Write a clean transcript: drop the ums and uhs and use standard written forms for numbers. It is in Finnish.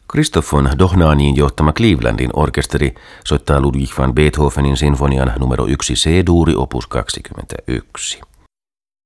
Christoph von Dohnaniin johtama Clevelandin orkesteri soittaa Ludwig van Beethovenin sinfonian numero 1 C-duuri opus 21.